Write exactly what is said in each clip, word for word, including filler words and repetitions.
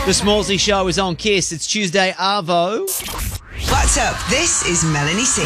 The Smallsy Show is on Kiss. It's Tuesday, Arvo. What's up? This is Melanie C.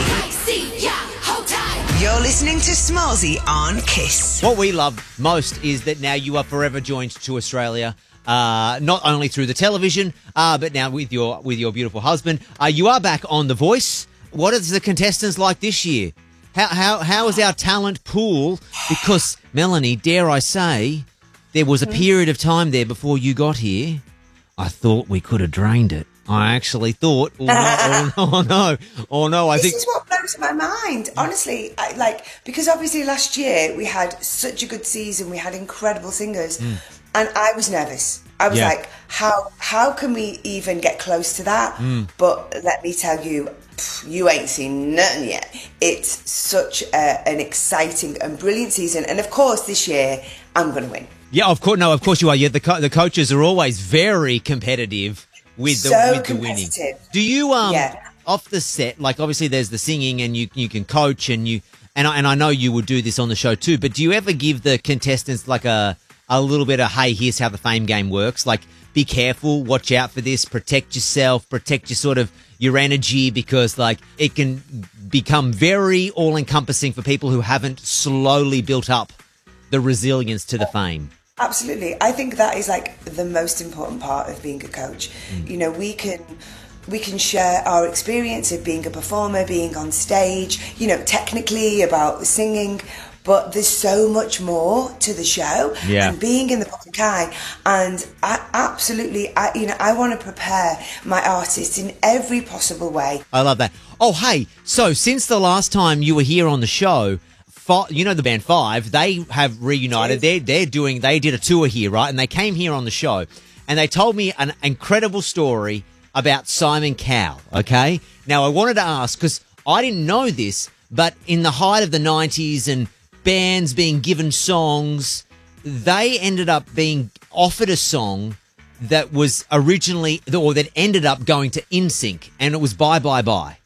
You're listening to Smallsy on Kiss. What we love most is that now you are forever joined to Australia, uh, not only through the television, uh, but now with your with your beautiful husband. Uh, you are back on The Voice. What is the contestants like this year? How how how is our talent pool? Because, Melanie, dare I say, there was a period of time there before you got here. I thought we could have drained it. I actually thought, oh no, oh no, oh no, oh no. I this think is what blows my mind, honestly. I, like, because obviously last year we had such a good season, we had incredible singers, mm. and I was nervous. I was yeah. like, how how can we even get close to that? Mm. But let me tell you, pff, you ain't seen nothing yet. It's such a, an exciting and brilliant season, and of course this year I'm going to win. Yeah, of course. No, of course you are. Yeah, the co- the coaches are always very competitive with the so with the winning. competitive. Do you um yeah. off the set? Like, obviously, there's the singing, and you you can coach, and you and I, and I know you would do this on the show too. But do you ever give the contestants like a a little bit of, hey, here's how the fame game works? Like, be careful, watch out for this, protect yourself, protect your sort of your energy, because like it can become very all encompassing for people who haven't slowly built up the resilience to the fame. Absolutely. I think that is like the most important part of being a coach. Mm. You know, we can we can share our experience of being a performer, being on stage, you know, technically about singing, but there's so much more to the show yeah. and being in the public eye. And I absolutely, I, you know, I want to prepare my artists in every possible way. I love that. Oh, hey, so since the last time you were here on the show, you know the band Five, they have reunited. They're, they're doing, they did a tour here, right? And they came here on the show and they told me an incredible story about Simon Cowell, okay? Now, I wanted to ask, because I didn't know this, but in the height of the nineties and bands being given songs, they ended up being offered a song that was originally, or that ended up going to N Sync, and it was Bye Bye Bye.